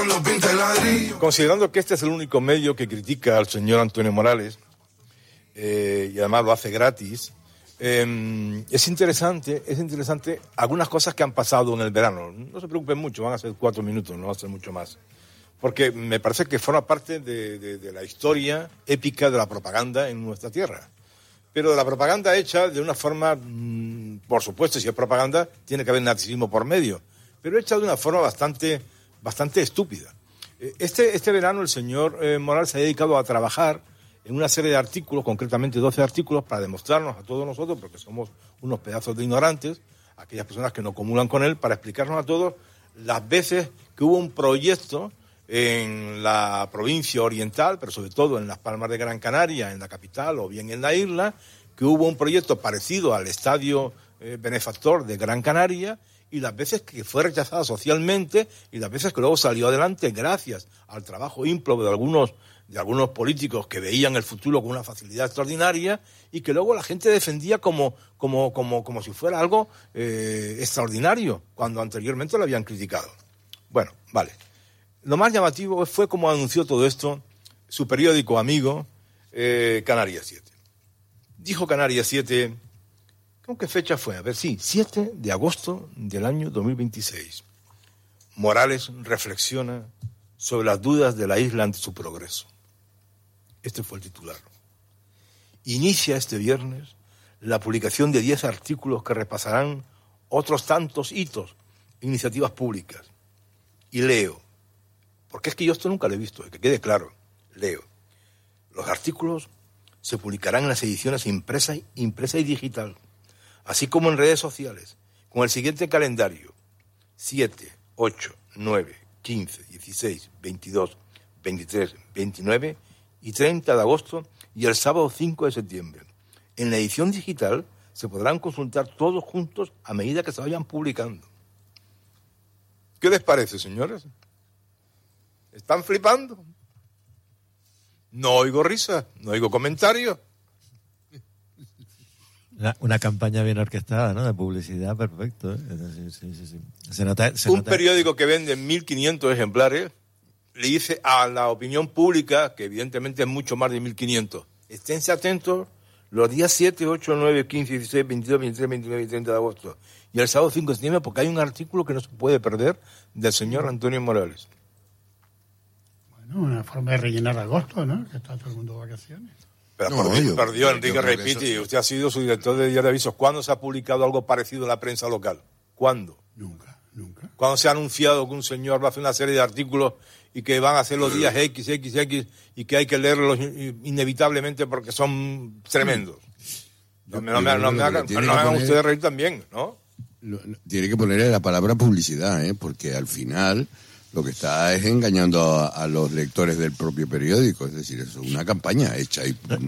Considerando que este es el único medio que critica al señor Antonio Morales, y además lo hace gratis, es interesante algunas cosas que han pasado en el verano. No se preocupen mucho, van a ser 4 minutos, no va a ser mucho más. Porque me parece que forma parte de la historia épica de la propaganda en nuestra tierra. Pero de la propaganda hecha de una forma, por supuesto, si es propaganda, tiene que haber narcisismo por medio, pero hecha de una forma bastante estúpida. Este verano el señor Morales se ha dedicado a trabajar en una serie de artículos, concretamente 12 artículos, para demostrarnos a todos nosotros, porque somos unos pedazos de ignorantes, aquellas personas que no comulgan con él, para explicarnos a todos las veces que hubo un proyecto en la provincia oriental, pero sobre todo en las Palmas de Gran Canaria, en la capital o bien en la isla, que hubo un proyecto parecido al estadio benefactor de Gran Canaria, y las veces que fue rechazada socialmente y las veces que luego salió adelante gracias al trabajo ímprobo de algunos políticos que veían el futuro con una facilidad extraordinaria y que luego la gente defendía como si fuera algo extraordinario, cuando anteriormente lo habían criticado. Bueno, vale. Lo más llamativo fue cómo anunció todo esto su periódico amigo, Canarias 7. Dijo Canarias 7... ¿Con qué fecha fue? A ver, sí, 7 de agosto del año 2026. Morales reflexiona sobre las dudas de la isla ante su progreso. Este fue el titular. Inicia este viernes la publicación de 10 artículos que repasarán otros tantos hitos, iniciativas públicas. Y leo, porque es que yo esto nunca lo he visto, que quede claro, leo. Los artículos se publicarán en las ediciones impresa y digital, así como en redes sociales, con el siguiente calendario: 7, 8, 9, 15, 16, 22, 23, 29 y 30 de agosto y el sábado 5 de septiembre. En la edición digital se podrán consultar todos juntos a medida que se vayan publicando. ¿Qué les parece, señores? ¿Están flipando? No oigo risa, no oigo comentarios. Una campaña bien orquestada, ¿no? De publicidad, perfecto. Sí. Se nota. Periódico que vende 1.500 ejemplares le dice a la opinión pública, que evidentemente es mucho más de 1.500, esténse atentos los días 7, 8, 9, 15, 16, 22, 23, 29 y 30 de agosto y el sábado 5 de septiembre, porque hay un artículo que no se puede perder del señor Antonio Morales. Bueno, una forma de rellenar agosto, ¿no? Que está todo el mundo de vacaciones. Pero por Dios, Enrique Repiti, usted ha sido su director de Diario de Avisos. ¿Cuándo se ha publicado algo parecido en la prensa local? ¿Cuándo? Nunca. ¿Cuándo se ha anunciado que un señor va a hacer una serie de artículos y que van a ser los días X y que hay que leerlos inevitablemente porque son tremendos? No me hagan ustedes reír también, ¿no? Tiene que ponerle la palabra publicidad, porque al final lo que está es engañando a los lectores del propio periódico. Es decir, es una campaña hecha.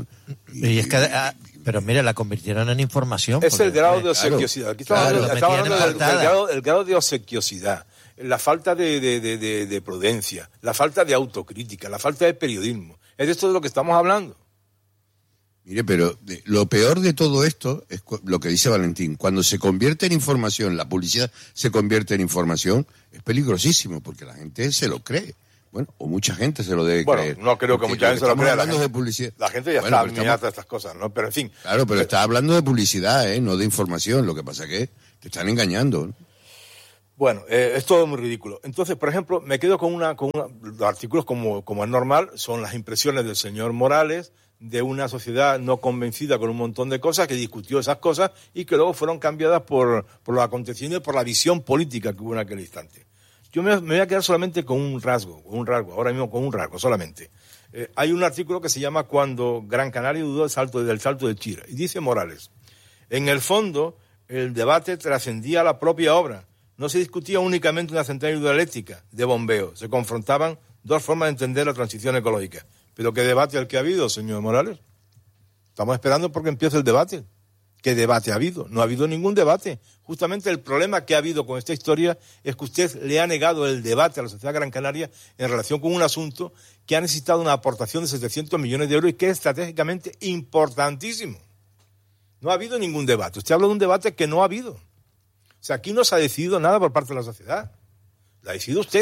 Pero mire, la convirtieron en información. Es el grado de obsequiosidad. Aquí estamos hablando del grado de obsequiosidad, la falta de prudencia, la falta de autocrítica, la falta de periodismo. Es de esto de lo que estamos hablando. Mire, pero lo peor de todo esto es lo que dice Valentín. Cuando se convierte en información, la publicidad se convierte en información, es peligrosísimo porque la gente se lo cree. Bueno, o mucha gente se lo debe creer. No creo que mucha gente se lo crea. La gente ya está harta de estas cosas, ¿no? Pero en fin. Claro, pero está hablando de publicidad, no de información. Lo que pasa es que te están engañando, ¿no? Bueno, es todo muy ridículo. Entonces, por ejemplo, me quedo con los artículos como es normal, son las impresiones del señor Morales, de una sociedad no convencida con un montón de cosas, que discutió esas cosas y que luego fueron cambiadas por los acontecimientos y por la visión política que hubo en aquel instante. Yo me voy a quedar solamente con un rasgo, ahora mismo con un rasgo solamente. Hay un artículo que se llama Cuando Gran Canaria dudó del salto de Chira, y dice Morales: en el fondo, el debate trascendía la propia obra. No se discutía únicamente una central hidroeléctrica de bombeo, se confrontaban dos formas de entender la transición ecológica. ¿Pero qué debate el que ha habido, señor Morales? Estamos esperando porque empiece el debate. ¿Qué debate ha habido? No ha habido ningún debate. Justamente el problema que ha habido con esta historia es que usted le ha negado el debate a la sociedad Gran Canaria en relación con un asunto que ha necesitado una aportación de 700 millones de euros y que es estratégicamente importantísimo. No ha habido ningún debate. Usted habla de un debate que no ha habido. O sea, aquí no se ha decidido nada por parte de la sociedad. La ha decidido usted.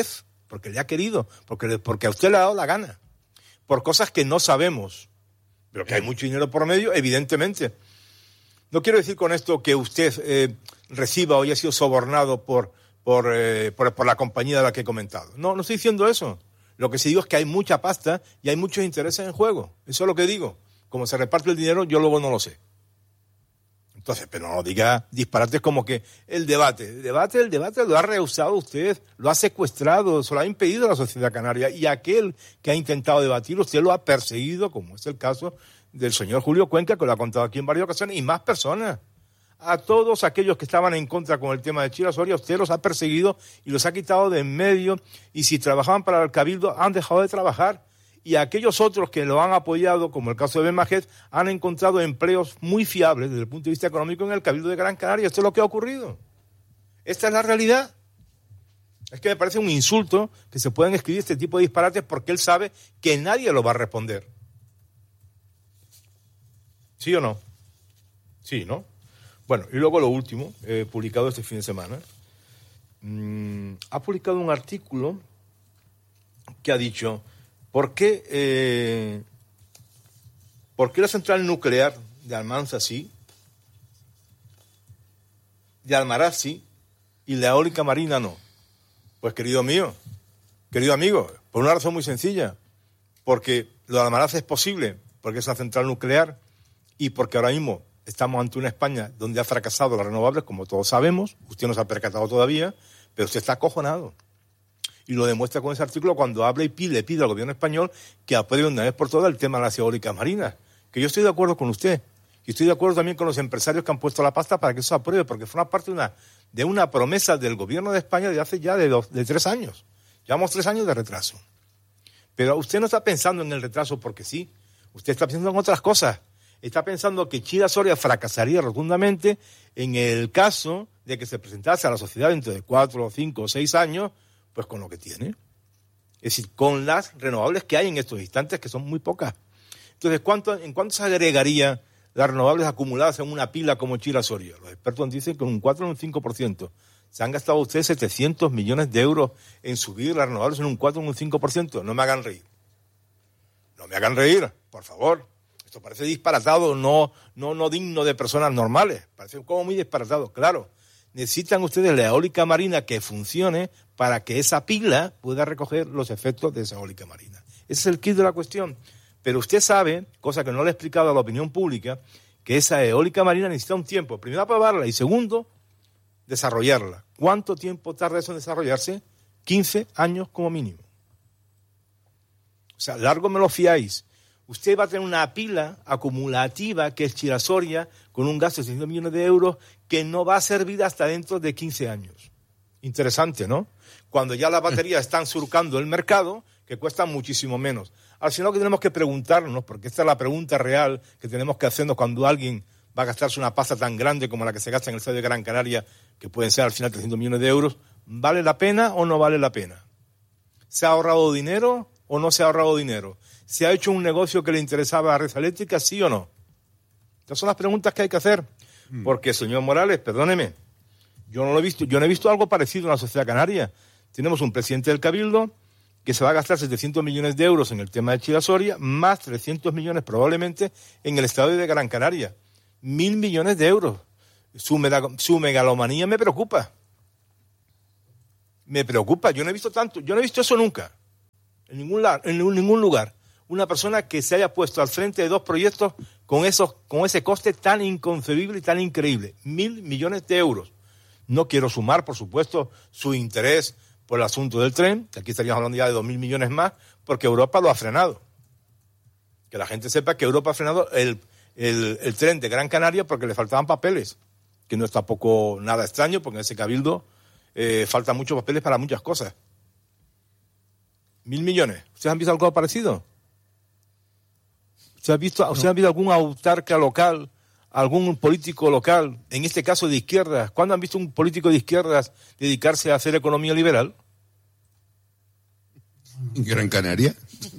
porque le ha querido, porque a usted le ha dado la gana, por cosas que no sabemos, pero que hay mucho dinero por medio, evidentemente. No quiero decir con esto que usted reciba o haya sido sobornado por la compañía de la que he comentado. No estoy diciendo eso. Lo que sí digo es que hay mucha pasta y hay muchos intereses en juego. Eso es lo que digo. Cómo se reparte el dinero, yo luego no lo sé. Entonces, pero no diga disparates como que el debate lo ha rehusado usted, lo ha secuestrado, se lo ha impedido la sociedad canaria, y aquel que ha intentado debatir, usted lo ha perseguido, como es el caso del señor Julio Cuenca, que lo ha contado aquí en varias ocasiones, y más personas. A todos aquellos que estaban en contra con el tema de Chira Soria, usted los ha perseguido y los ha quitado de en medio, y si trabajaban para el Cabildo, han dejado de trabajar. Y aquellos otros que lo han apoyado, como el caso de Ben Majet, han encontrado empleos muy fiables desde el punto de vista económico en el Cabildo de Gran Canaria. Esto es lo que ha ocurrido. Esta es la realidad. Es que me parece un insulto que se puedan escribir este tipo de disparates porque él sabe que nadie lo va a responder. ¿Sí o no? Sí, ¿no? Bueno, y luego lo último, publicado este fin de semana. Ha publicado un artículo que ha dicho... ¿Por qué la central nuclear de Almansa sí, de Almaraz sí, y la eólica marina no? Pues querido amigo, por una razón muy sencilla, porque lo de Almaraz es posible, porque es una central nuclear, y porque ahora mismo estamos ante una España donde ha fracasado las renovables, como todos sabemos, usted no se ha percatado todavía, pero usted está acojonado. Y lo demuestra con ese artículo cuando habla y le pide al gobierno español que apruebe una vez por todas el tema de las eólicas marinas. Que yo estoy de acuerdo con usted. Y estoy de acuerdo también con los empresarios que han puesto la pasta para que eso se apruebe, porque forma parte de una promesa del gobierno de España de hace ya de 3 años. Llevamos 3 años de retraso. Pero usted no está pensando en el retraso porque sí. Usted está pensando en otras cosas. Está pensando que Chira Soria fracasaría rotundamente en el caso de que se presentase a la sociedad dentro de 4, 5 o 6 años, pues con lo que tiene. Es decir, con las renovables que hay en estos instantes, que son muy pocas. Entonces, ¿en cuánto se agregaría las renovables acumuladas en una pila como Chira Soria? Los expertos dicen que un 4 o un 5%. Se han gastado ustedes 700 millones de euros en subir las renovables en un 4 o un 5%. No me hagan reír. No me hagan reír, por favor. Esto parece disparatado, no digno de personas normales. Parece como muy disparatado, claro. Necesitan ustedes la eólica marina que funcione para que esa pila pueda recoger los efectos de esa eólica marina. Ese es el quid de la cuestión. Pero usted sabe, cosa que no le he explicado a la opinión pública, que esa eólica marina necesita un tiempo. Primero, aprobarla y segundo, desarrollarla. ¿Cuánto tiempo tarda eso en desarrollarse? 15 años como mínimo. O sea, largo me lo fiáis. Usted va a tener una pila acumulativa que es Chira Soria con un gasto de 600 millones de euros que no va a servir hasta dentro de 15 años. Interesante, ¿no? Cuando ya las baterías están surcando el mercado, que cuestan muchísimo menos. Al final lo que tenemos que preguntarnos, porque esta es la pregunta real que tenemos que hacernos cuando alguien va a gastarse una pasta tan grande como la que se gasta en el estadio de Gran Canaria, que pueden ser al final 300 millones de euros, ¿vale la pena o no vale la pena? ¿Se ha ahorrado dinero o no se ha ahorrado dinero? ¿Se ha hecho un negocio que le interesaba a Red Eléctrica, sí o no? Estas son las preguntas que hay que hacer. Porque, señor Morales, perdóneme, yo no he visto algo parecido en la sociedad canaria. Tenemos un presidente del Cabildo que se va a gastar 700 millones de euros en el tema de Chira Soria, más 300 millones probablemente en el estadio de Gran Canaria. 1.000 millones de euros. Su megalomanía me preocupa. Me preocupa. Yo no he visto tanto. Yo no he visto eso nunca. En ningún lugar. Una persona que se haya puesto al frente de 2 proyectos con ese coste tan inconcebible y tan increíble. 1.000 millones de euros. No quiero sumar, por supuesto, su interés por el asunto del tren, que aquí estaríamos hablando ya de 2.000 millones más, porque Europa lo ha frenado. Que la gente sepa que Europa ha frenado el tren de Gran Canaria porque le faltaban papeles, que no es tampoco nada extraño, porque en ese cabildo faltan muchos papeles para muchas cosas. 1.000 millones. ¿Ustedes han visto algo parecido? ¿Usted ha visto algún autarca local, algún político local, en este caso de izquierdas? ¿Cuándo han visto un político de izquierdas dedicarse a hacer economía liberal? ¿En Gran Canaria?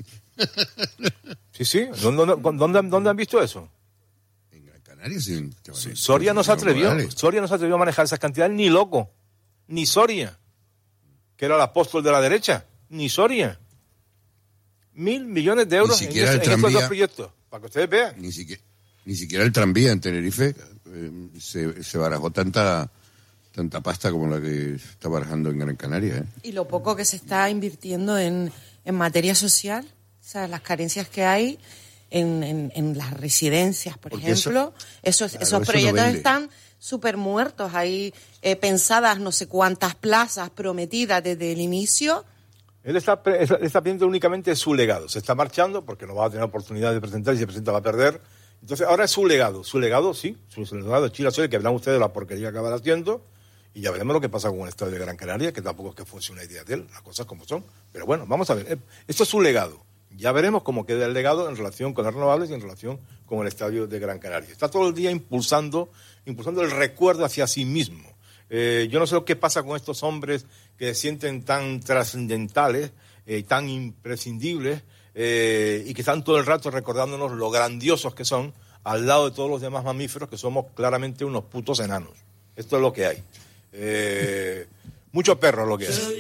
Sí. ¿Dónde han visto eso? En Gran Canaria, sí. Soria no se atrevió a manejar esas cantidades ni loco. Ni Soria, que era el apóstol de la derecha. ni Soria. 1.000 millones de euros Ni siquiera el en estos dos tranvía. proyectos, para que ustedes vean. Ni siquiera el tranvía en Tenerife se barajó tanta pasta como la que se está barajando en Gran Canaria, ¿eh? Y lo poco que se está invirtiendo en materia social, o sea, las carencias que hay en las residencias, por Porque ejemplo, esos eso proyectos no vende. están súper muertos, hay pensadas no sé cuántas plazas prometidas desde el inicio. Él está pendiente únicamente de su legado. Se está marchando porque no va a tener oportunidad de presentar y si se presenta va a perder. Entonces, ahora es su legado. Su legado, sí. Su legado de Chile Soria, que hablan ustedes de la porquería que acaban haciendo. Y ya veremos lo que pasa con el estadio de Gran Canaria, que tampoco es que fuese una idea de él, las cosas como son. Pero bueno, vamos a ver. Esto es su legado. Ya veremos cómo queda el legado en relación con las renovables y en relación con el estadio de Gran Canaria. Está todo el día impulsando el recuerdo hacia sí mismo. Yo no sé lo que pasa con estos hombres que se sienten tan trascendentales, tan imprescindibles, y que están todo el rato recordándonos lo grandiosos que son al lado de todos los demás mamíferos, que somos claramente unos putos enanos. Esto es lo que hay. Mucho perro es lo que hay.